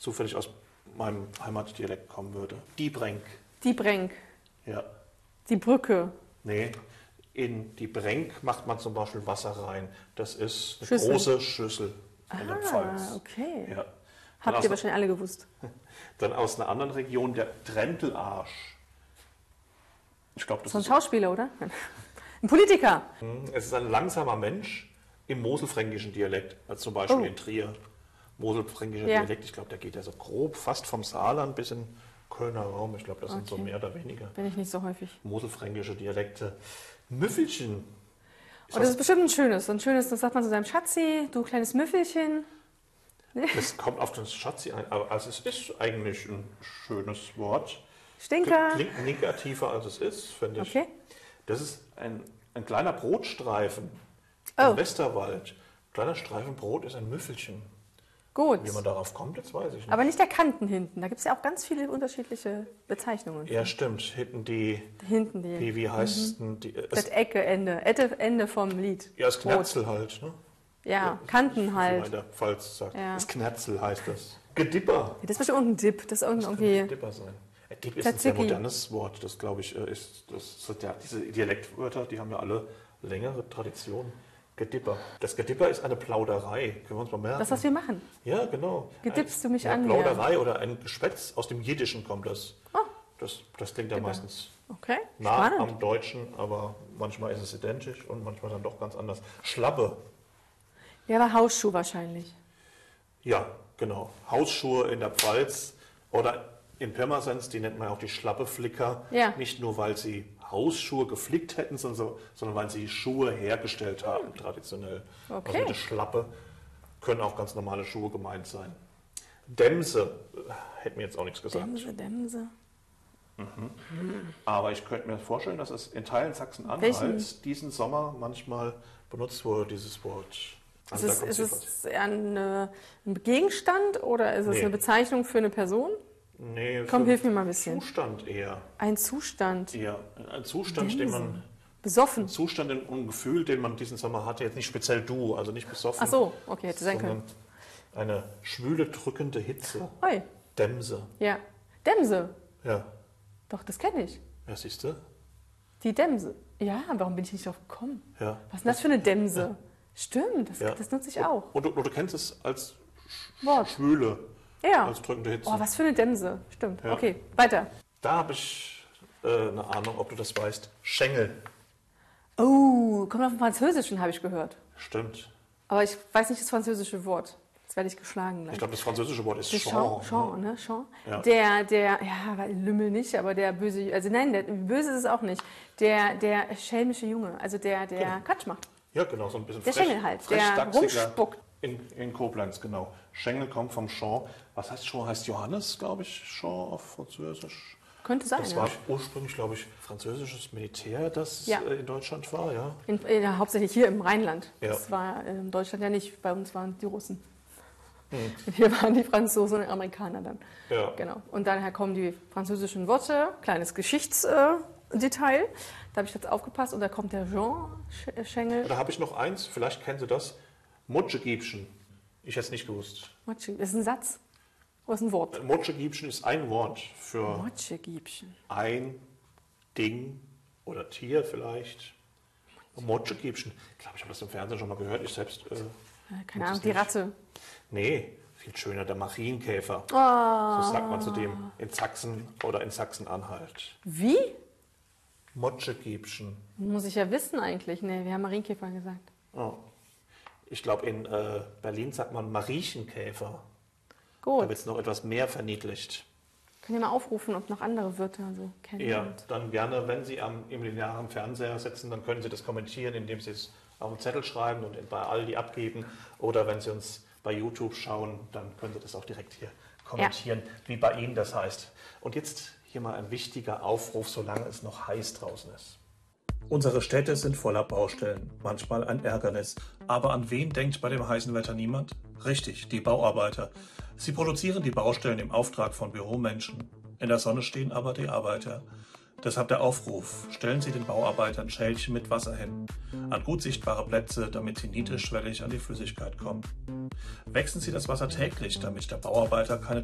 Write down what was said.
zufällig aus meinem Heimatdialekt kommen würde. Die Brenk. Die Brenk. Ja. Die Brücke. Nee, in die Brenk macht man zum Beispiel Wasser rein. Das ist eine Schüssel. große Schüssel in der Pfalz. Okay. Ja. Habt ihr wahrscheinlich alle gewusst. Dann aus einer anderen Region der Trentelarsch. Ich glaube, das So ein ist Schauspieler, oder? Ein Politiker. Es ist ein langsamer Mensch im moselfränkischen Dialekt, als zum Beispiel Oh. in Trier. Moselfränkischer Ja. Dialekt, ich glaube, der geht ja so grob fast vom Saarland bis in Kölner Raum. Ich glaube, das sind so Okay. mehr oder weniger Bin ich nicht so häufig. moselfränkische Dialekte. Müffelchen. Und das ist bestimmt ein schönes. Das sagt man zu seinem Schatzi, du kleines Müffelchen. Das kommt auf das Schatzi ein, aber also es ist eigentlich ein schönes Wort. Stinker. Klingt negativer, als es ist, finde ich. Okay. Das ist ein kleiner Brotstreifen Oh. im Westerwald. Ein kleiner Streifen Brot ist ein Müffelchen. Gut. Wie man darauf kommt, das weiß ich nicht. Aber nicht der Kanten hinten. Da gibt es ja auch ganz viele unterschiedliche Bezeichnungen. Ja, stimmt. Hinten die, Hinten die. wie heißt denn die? Das Ecke, Ende. Ende vom Lied. Ja, das Brot. Knärzel halt. Ne? Ja, Kanten Wie man halt. in der Pfalz sagt. Ja. Das Knärzel heißt das. Gedipper. Das ist bestimmt irgendein Dip. Das ist Das irgendwie. kann Dipper sein. Dip ist ein sehr Tzatziki. modernes Wort. Das, glaube ich, diese Dialektwörter, die haben ja alle längere Tradition. Gedipper. Das Gedipper ist eine Plauderei. Können wir uns mal merken? Das, was wir machen. Ja, genau. Gedippst du mich ja, an, Plauderei oder ein Geschwätz. Aus dem Jiddischen kommt das. Oh. Das klingt ja meistens Okay. nah Spannend. am Deutschen, aber manchmal ist es identisch und manchmal dann doch ganz anders. Schlappe. Ja, aber Hausschuh wahrscheinlich. Ja, genau. Hausschuhe in der Pfalz oder in Pirmasens, die nennt man auch die Schlappeflicker. Ja. Nicht nur, weil sie Hausschuhe geflickt hätten, sondern weil sie Schuhe hergestellt haben, traditionell. Okay. Also mit der Schlappe können auch ganz normale Schuhe gemeint sein. Dämse, hätte mir jetzt auch nichts gesagt. Dämse. Aber ich könnte mir vorstellen, dass es in Teilen Sachsen-Anhalts diesen Sommer manchmal benutzt wurde, dieses Wort. Also Ist es eher ein Gegenstand oder ist es Nee. eine Bezeichnung für eine Person? Nee, Komm, für hilf mir mal ein bisschen. Zustand eher. Ein Zustand. Ja, ein Zustand, den Dämse. man, Besoffen. Zustand und ein Gefühl, den man diesen Sommer hatte, jetzt nicht speziell du, also nicht besoffen, Ach so, okay, hätte sein sondern können. eine schwüle, drückende Hitze. Oi, Dämse. ja. Dämse. Ja, Doch, das kenne ich. ja, siehst du? Die Dämse. Ja, warum bin ich nicht drauf gekommen? Ja. Was ist denn das für eine Dämse? Stimmt, Ja. das nutze ich auch. Und du kennst es als Wort. schwüle, Ja. als drückende Hitze. Oh, was für eine Dämse. Stimmt. Ja. Okay, weiter. Da habe ich eine Ahnung, ob du das weißt. Schengel. Oh, kommt auf den Französischen, habe ich gehört. Stimmt. Aber ich weiß nicht das französische Wort. Jetzt werde ich geschlagen gleich. Ich glaube, das französische Wort ist Der Champ. Champ, ne? Champ. Ja. Ja, weil Lümmel nicht, aber der böse, also nein, der böse ist es auch nicht. Der schelmische Junge, also der Quatsch macht. Ja, genau, so ein bisschen Der Schengel halt, der frechdachsiger. rumspuckt. In Koblenz, genau. Schengel kommt vom Champ. Was heißt Champ? Heißt Johannes, glaube ich, Champ auf Französisch. Könnte sein, Das ja. war ursprünglich, glaube ich, französisches Militär, das Ja. in Deutschland war, ja. Hauptsächlich hier im Rheinland. Ja. Das war in Deutschland ja nicht. Bei uns waren die Russen. Hier waren die Franzosen und Amerikaner dann. Ja. Genau. Und daher kommen die französischen Worte. Kleines Geschichtsdetail. Da habe ich jetzt aufgepasst. Und da kommt der Jean Schengel. Da habe ich noch eins, vielleicht kennen Sie das. Mutschegiebchen. Ich hätte es nicht gewusst. Das ist ein Satz. Oder ist ein Wort? Mutschegiebchen ist ein Wort für Motschegiebchen. ein Ding oder Tier vielleicht. Mutschegiebchen. Ich glaube, ich habe das im Fernsehen schon mal gehört. Ich selbst. Keine Muss Ahnung, es die nicht. Ratte. Nee, viel schöner, der Marienkäfer. Oh. So sagt man zu dem in Sachsen oder in Sachsen-Anhalt. Wie? Motschegiebchen. Muss ich ja wissen eigentlich. Nee, wir haben Marienkäfer gesagt. Oh. Ich glaube, in Berlin sagt man Mariechenkäfer. Da Gut. wird es noch etwas mehr verniedlicht. Könnt ihr mal aufrufen, ob noch andere Wörter so kennen? Ja, dann gerne, wenn Sie im linearen Fernseher sitzen, dann können Sie das kommentieren, indem Sie es auf einen Zettel schreiben und bei Aldi abgeben. Oder wenn Sie uns bei YouTube schauen, dann können Sie das auch direkt hier kommentieren, wie bei Ihnen das heißt. Und jetzt hier mal ein wichtiger Aufruf, solange es noch heiß draußen ist. Unsere Städte sind voller Baustellen, manchmal ein Ärgernis. Aber an wen denkt bei dem heißen Wetter niemand? Richtig, die Bauarbeiter. Sie produzieren die Baustellen im Auftrag von Büromenschen. In der Sonne stehen aber die Arbeiter. Deshalb der Aufruf, stellen Sie den Bauarbeitern Schälchen mit Wasser hin, an gut sichtbare Plätze, damit sie niedrigschwellig an die Flüssigkeit kommen. Wechseln Sie das Wasser täglich, damit der Bauarbeiter keine